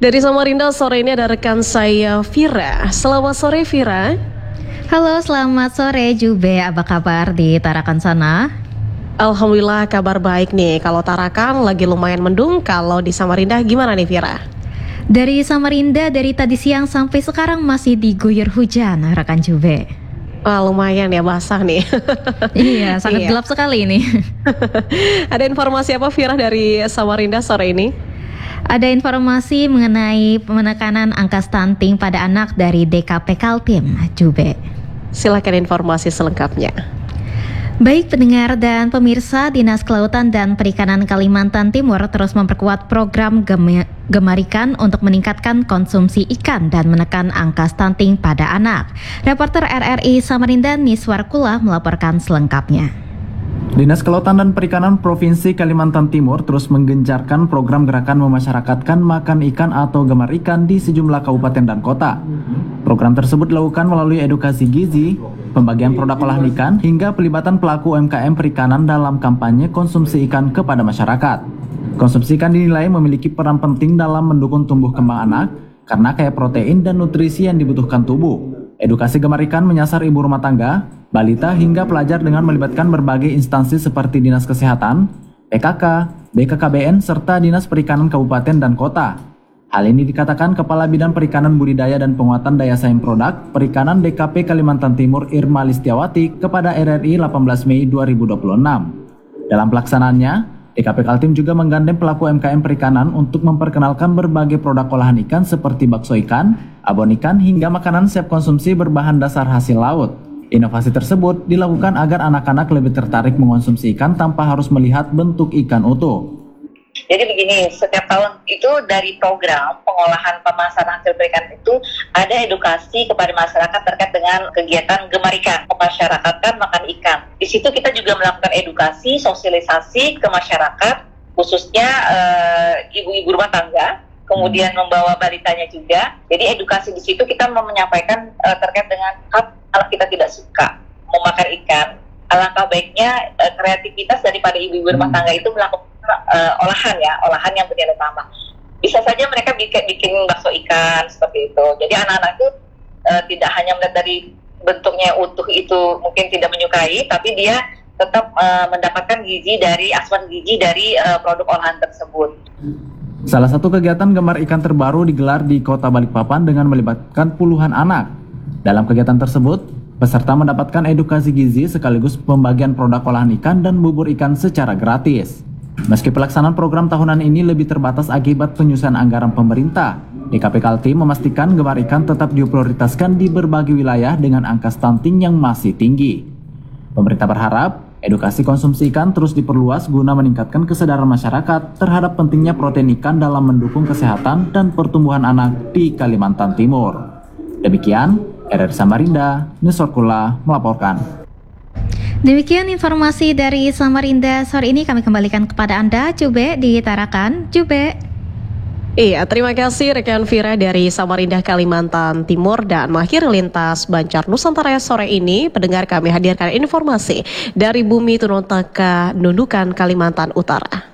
Dari Samarinda sore ini ada rekan saya Vira. Selamat sore Vira. Halo, selamat sore Jube. Apa kabar di Tarakan sana? Alhamdulillah kabar baik nih. Kalau Tarakan lagi lumayan mendung. Kalau di Samarinda gimana nih Vira? Dari Samarinda dari tadi siang sampai sekarang masih diguyur hujan, rekan Jube. Wah, lumayan ya, basah nih. Iya, sangat gelap sekali ini. Ada informasi apa Vira dari Samarinda sore ini? Ada informasi mengenai penekanan angka stunting pada anak dari DKP Kaltim, Jube. Silakan informasi selengkapnya. Baik pendengar dan pemirsa, Dinas Kelautan dan Perikanan Kalimantan Timur terus memperkuat program Gemar Ikan untuk meningkatkan konsumsi ikan dan menekan angka stunting pada anak. Reporter RRI Samarinda Niswarkula melaporkan selengkapnya. Dinas Kelautan dan Perikanan Provinsi Kalimantan Timur terus menggencarkan program gerakan memasyarakatkan makan ikan atau gemar ikan di sejumlah kabupaten dan kota. Program tersebut dilakukan melalui edukasi gizi, pembagian produk olahan ikan, hingga pelibatan pelaku UMKM perikanan dalam kampanye konsumsi ikan kepada masyarakat. Konsumsi ikan dinilai memiliki peran penting dalam mendukung tumbuh kembang anak karena kaya protein dan nutrisi yang dibutuhkan tubuh. Edukasi gemar ikan menyasar ibu rumah tangga, balita hingga pelajar dengan melibatkan berbagai instansi seperti Dinas Kesehatan, PKK, BKKBN, serta Dinas Perikanan Kabupaten dan Kota. Hal ini dikatakan Kepala Bidang Perikanan Budidaya dan Penguatan Daya Saing Produk Perikanan DKP Kalimantan Timur Irma Listiawati kepada RRI 18 Mei 2026. Dalam pelaksanaannya, DKP Kaltim juga menggandeng pelaku UMKM perikanan untuk memperkenalkan berbagai produk olahan ikan seperti bakso ikan, abon ikan, hingga makanan siap konsumsi berbahan dasar hasil laut. Inovasi tersebut dilakukan agar anak-anak lebih tertarik mengonsumsi ikan tanpa harus melihat bentuk ikan utuh. Jadi begini, setiap tahun itu dari program pengolahan pemasaran hasil perikanan itu ada edukasi kepada masyarakat terkait dengan kegiatan gemar ikan, memasyarakatkan makan ikan. Di situ kita juga melakukan edukasi, sosialisasi ke masyarakat, khususnya ibu-ibu rumah tangga, kemudian membawa balitanya juga. Jadi edukasi di situ kita mau menyampaikan terkait dengan kalau kita tidak suka memakan ikan, alangkah baiknya kreativitas daripada ibu-ibu rumah tangga itu melakukan olahan yang bernilai tambah. Bisa saja mereka bikin bakso ikan seperti itu. Jadi anak-anak itu tidak hanya melihat dari bentuknya utuh itu mungkin tidak menyukai, tapi dia tetap mendapatkan asupan gizi dari produk olahan tersebut. Salah satu kegiatan gemar ikan terbaru digelar di Kota Balikpapan dengan melibatkan puluhan anak. Dalam kegiatan tersebut, peserta mendapatkan edukasi gizi sekaligus pembagian produk olahan ikan dan bubur ikan secara gratis. Meski pelaksanaan program tahunan ini lebih terbatas akibat penyusunan anggaran pemerintah, DKP Kaltim memastikan gemar ikan tetap diprioritaskan di berbagai wilayah dengan angka stunting yang masih tinggi. Pemerintah berharap edukasi konsumsi ikan terus diperluas guna meningkatkan kesadaran masyarakat terhadap pentingnya protein ikan dalam mendukung kesehatan dan pertumbuhan anak di Kalimantan Timur. Demikian, RRI Samarinda, Niswarkula melaporkan. Demikian informasi dari Samarinda sore ini, kami kembalikan kepada Anda, Jube, di Tarakan. Jube. Iya, terima kasih rekan Vira dari Samarinda, Kalimantan Timur. Dan mengakhiri lintas Banjar Nusantara sore ini, pendengar kami hadirkan informasi dari Bumi Turun Taka Nunukan, Kalimantan Utara.